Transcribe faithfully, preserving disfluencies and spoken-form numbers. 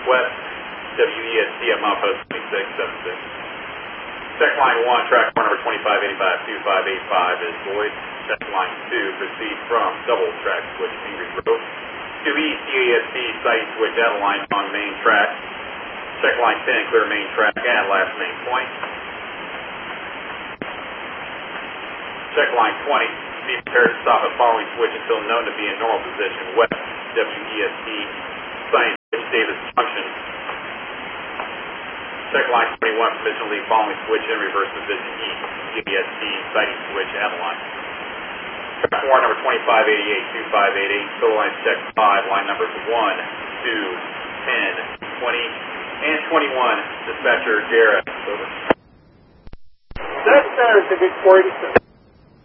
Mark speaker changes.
Speaker 1: west, W E S T at milepost twenty-six seventy-six. Check line one, track four number twenty-five eighty-five two five eight five is void. Check line two, proceed from double track switch Ingrid Road to East E A S T site switch Adeline on main track. Check line ten, clear main track at last main point. Check line twenty, be prepared to stop at following switch until known to be in normal position west W E S T site switch Davis Junction. Check line twenty-one, permission to leave following switch in reverse position east E A S T sighting switch Adeline. Track four number twenty-five eighty-eight two five eight eight, total line check five, line numbers one, two, ten, twenty, and twenty-one. Dispatcher Garrett, over.
Speaker 2: That sounds a good forty.